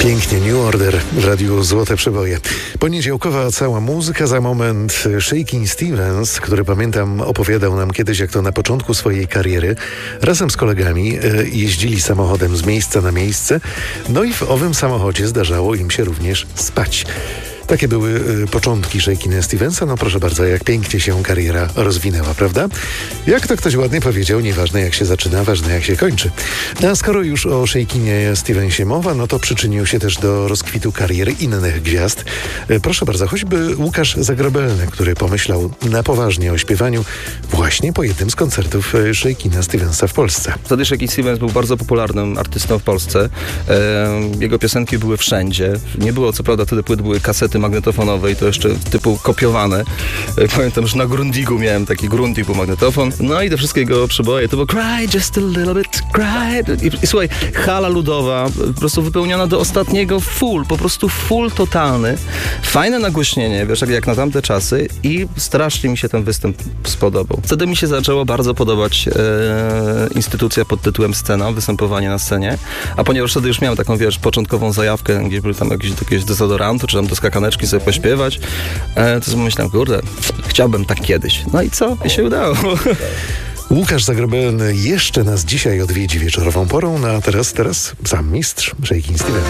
Pięknie, New Order w radiu Złote Przeboje. Poniedziałkowa cała muzyka, za moment Shakin' Stevens, który pamiętam opowiadał nam kiedyś, jak to na początku swojej kariery razem z kolegami jeździli samochodem z miejsca na miejsce, no i w owym samochodzie zdarzało im się również spać. Takie były początki Shakin' Stevensa. No proszę bardzo, jak pięknie się kariera rozwinęła, prawda? Jak to ktoś ładnie powiedział, nieważne jak się zaczyna, ważne jak się kończy. A skoro już o Shakinie Stevensie mowa, no to przyczynił się też do rozkwitu kariery innych gwiazd. Proszę bardzo, choćby Łukasz Zagrobelny, który pomyślał na poważnie o śpiewaniu właśnie po jednym z koncertów Shakina Stevensa w Polsce. Wtedy Shakin' Stevens był bardzo popularnym artystą w Polsce. Jego piosenki były wszędzie. Nie było, co prawda, wtedy płyt były kasety magnetofonowe i to jeszcze typu kopiowane. Pamiętam, że na Grundigu miałem taki Grundig magnetofon. No i te wszystkie jego przeboje to było cry just a little bit, cry. I słuchaj, hala ludowa, po prostu wypełniona do ostatniego full, po prostu full totalny. Fajne nagłośnienie, wiesz, jak na tamte czasy i strasznie mi się ten występ spodobał. Wtedy mi się zaczęło bardzo podobać instytucja pod tytułem Scena, występowanie na scenie, a ponieważ wtedy już miałem taką, wiesz, początkową zajawkę, gdzie były tam jakieś dezodoranty, czy tam do skakaneczki sobie pośpiewać, to sobie myślałem, kurde, chciałbym tak kiedyś. No i co? I się udało. Łukasz Zagrobelny jeszcze nas dzisiaj odwiedzi wieczorową porą, no a teraz sam mistrz Shakin' Stevens.